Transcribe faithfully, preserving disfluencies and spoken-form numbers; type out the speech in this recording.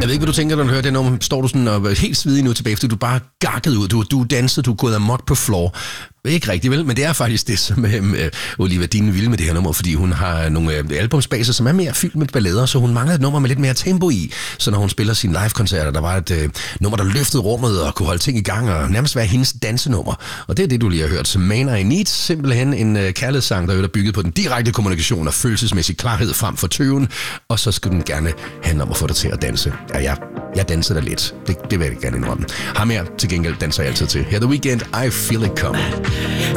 Jeg ved ikke, hvad du tænker, når du hører det nummer. Står du sådan og er helt svedig nu tilbage, fordi du bare gakket ud. Du, du dansede, du er gået amok på floor. Ikke rigtigt, vel? Men det er faktisk det, som øh, Olivia Dean vil med det her nummer, fordi hun har nogle øh, albumsbaser, som er mere fyldt med ballader, så hun mangler et nummer med lidt mere tempo i. Så når hun spiller sine live-koncerter, der var et øh, nummer, der løftede rummet og kunne holde ting i gang, og nærmest være hendes dansenummer. Og det er det, du lige har hørt. Så Man I Need, simpelthen en øh, kærlighedssang, der er bygget på den direkte kommunikation og følelsesmæssig klarhed frem for tøven, og så skal den gerne handle om at få dig til at danse. Ja, ja. Jeg danser da lidt. Det, det vil jeg gerne indrømme. Ham her til gengæld danser jeg altid til. Her The Weeknd, I Feel It Coming.